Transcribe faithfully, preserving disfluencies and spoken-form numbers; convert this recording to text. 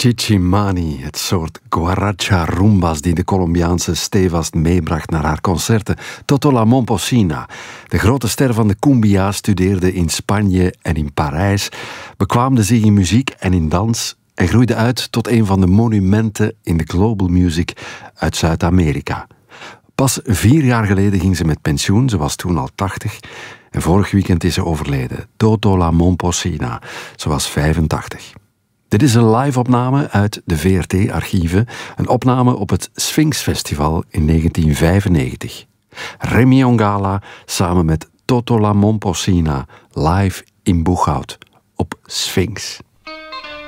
Chichimani, het soort guaracha rumbas die de Colombiaanse stevast meebracht naar haar concerten. Toto La Momposina, de grote ster van de cumbia, studeerde in Spanje en in Parijs, bekwaamde zich in muziek en in dans en groeide uit tot een van de monumenten in de global music uit Zuid-Amerika. Pas vier jaar geleden ging ze met pensioen, ze was toen al tachtig, en vorig weekend is ze overleden. Toto La Momposina, ze was vijfentachtig. Dit is een live-opname uit de V R T-archieven, een opname op het Sphinx Festival in negentien vijfennegentig. Remy Ongala samen met Toto La Momposina live in Boeghout op Sphinx.